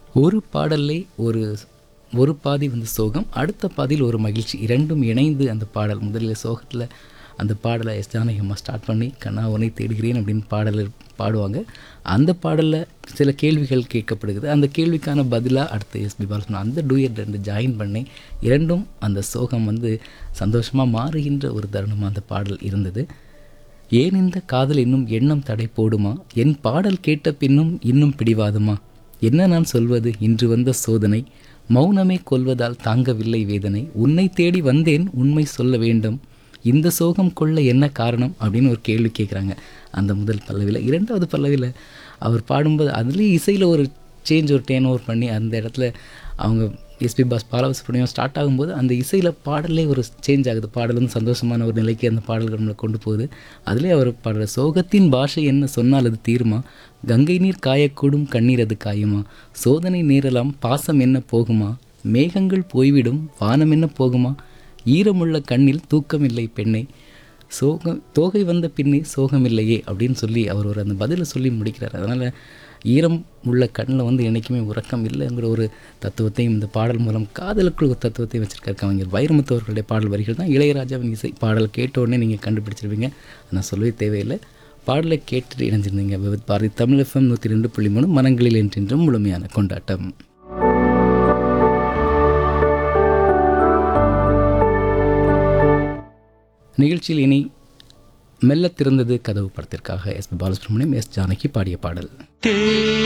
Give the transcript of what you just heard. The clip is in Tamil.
ஒரு பாடல்லே ஒரு ஒரு பாதி வந்து சோகம், அடுத்த பாதியில் ஒரு மகிழ்ச்சி. 2ம் இணைந்து அந்த பாடல் முதலில் சோகத்தில அந்த பாடலை எஸ் ஜானகி அம்மா ஸ்டார்ட் பண்ணி கண்ணா உன்னை தேடுகிறேன் அப்படின்னு பாடல் பாடுவாங்க. அந்த பாடலில் சில கேள்விகள் கேட்கப்படுகிறது. அந்த கேள்விக்கான பதிலாக அடுத்து எஸ்பி பாலசுப்ரமணியம் அந்த டூயட் 2 ஜாயின் பண்ணி 2ம் அந்த சோகம் வந்து சந்தோஷமாக மாறுகின்ற ஒரு தருணமாக அந்த பாடல் இருந்தது. ஏன் இந்த காதல் இன்னும் எண்ணம் தடை போடுமா, என் பாடல் கேட்ட பின்னும் இன்னும் பிடிவாதுமா, என்ன நான் சொல்வது இன்று வந்த சோதனை, மௌனமே கொல்வதால் தாங்கவில்லை வேதனை, உன்னை தேடி வந்தேன் உண்மை சொல்ல வேண்டும், இந்த சோகம் கொள்ள என்ன காரணம் அப்படின்னு ஒரு கேள்வி கேட்குறாங்க அந்த முதல் பல்லவியில். 2வது பல்லவியில் அவர் பாடும்போது அதுலேயும் இசையில் ஒரு சேஞ்ச், ஒரு டேன் ஓவர் பண்ணி அந்த இடத்துல அவங்க எஸ்பி பாலசுப்ரமணியம் ஸ்டார்ட் ஆகும்போது அந்த இசையில் பாடலே ஒரு சேஞ்ச் ஆகுது. பாடல் வந்து சந்தோஷமான ஒரு நிலைக்கு அந்த பாடல்கள் நம்மளை கொண்டு போகுது. அதிலே அவர் பாடுற சோகத்தின் பாஷை என்ன சொன்னால் அது தீருமா, கங்கை நீர் காயக்கூடும் கண்ணீர் அது காயுமா, சோதனை நேரலாம் பாசம் என்ன போகுமா, மேகங்கள் போய்விடும் வானம் என்ன போகுமா, ஈரமுள்ள கண்ணில் தூக்கமில்லை பெண்ணே, சோகம் தோகை வந்த பின்னே சோகமில்லையே அப்படின்னு சொல்லி அவர் ஒரு அந்த பதிலை சொல்லி முடிக்கிறார். அதனால் ஈரம் உள்ள கண்ணில் வந்து என்றைக்குமே உறக்கம் இல்லைங்கிற ஒரு தத்துவத்தையும் இந்த பாடல் மூலம் காதலுக்குள் ஒரு தத்துவத்தையும் வச்சுருக்காரு கவிஞர் வைரமுத்து அவர்களுடைய பாடல் வரிகள் தான் இளையராஜாவின் இசை. பாடல் கேட்ட உடனே நீங்கள் கண்டுபிடிச்சிருவீங்க, நான் சொல்லவே தேவையில்லை. பாடலை கேட்டுட்டு இணைஞ்சிருந்தீங்க விவித் பாரதி தமிழ் FM 102.3 மனங்களில் என்றென்றும் முழுமையான கொண்டாட்டம். நிகழ்ச்சியில் இனி மெல்ல திறந்தது கதவு படத்திற்காக எஸ்பி பாலசுப்ரமணியம் எஸ் ஜானகி பாடிய பாடல்.